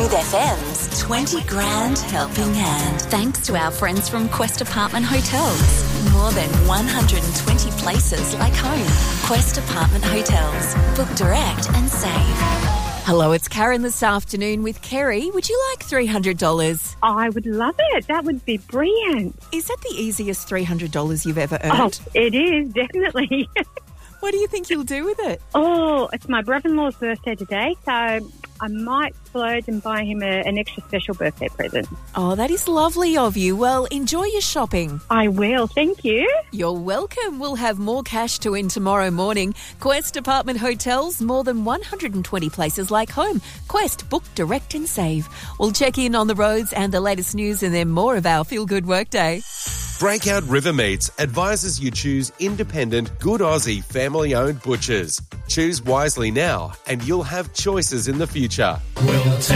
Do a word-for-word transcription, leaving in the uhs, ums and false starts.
Smooth F M's twenty grand helping hand. Thanks to our friends from Quest Apartment Hotels. More than one hundred twenty places like home. Quest Apartment Hotels. Book direct and save. Hello, it's Karen this afternoon with Kerry. Would you like three hundred dollars? I would love it. That would be brilliant. Is that the easiest three hundred dollars you've ever earned? Oh, it is, definitely. What do you think you'll do with it? Oh, it's my brother-in-law's birthday today, so I might splurge and buy him a, an extra special birthday present. Oh, that is lovely of you. Well, enjoy your shopping. I will, thank you. You're welcome. We'll have more cash to win tomorrow morning. Quest Apartment Hotels, more than one hundred twenty places like home. Quest, book direct and save. We'll check in on the roads and the latest news and then more of our Feel Good Workday. Breakout River Meats advises you choose independent, good Aussie, family-owned butchers. Choose wisely now and you'll have choices in the future. We'll take